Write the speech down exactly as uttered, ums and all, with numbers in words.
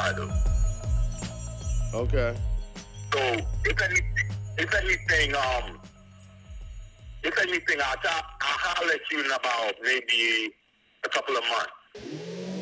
I do. Okay. So if anything, if anything, um, if anything, I'll, ta- I'll holler at you in about maybe a couple of months.